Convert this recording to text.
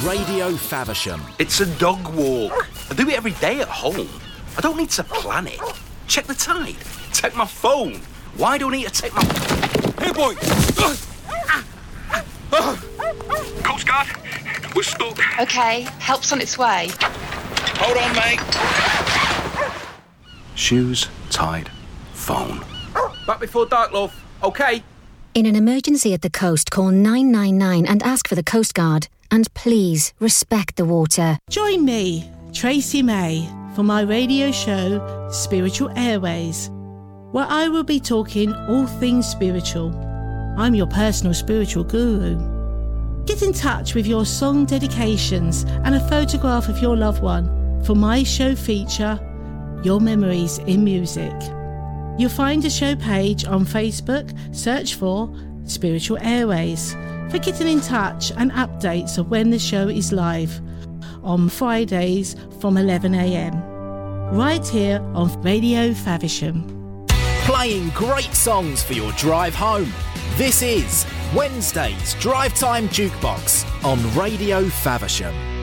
Radio Faversham. It's a dog walk. I do it every day at home. I don't need to plan it. Check the tide. Take my phone. Why do I need to take my... Hey, boy! Coast Guard, we're stuck. OK, help's on its way. Hold on, mate. Shoes, tide, phone. Back before dark, love. OK? In an emergency at the coast, call 999 and ask for the Coast Guard. And please, respect the water. Join me, Tracy May, for my radio show, Spiritual Airways, where I will be talking all things spiritual. I'm your personal spiritual guru. Get in touch with your song dedications and a photograph of your loved one for my show feature, Your Memories in Music. You'll find a show page on Facebook, search for Spiritual Airways for getting in touch and updates of when the show is live on Fridays from 11 a.m. right here on Radio Faversham. Playing great songs for your drive home. This is Wednesday's Drive Time Jukebox on Radio Faversham.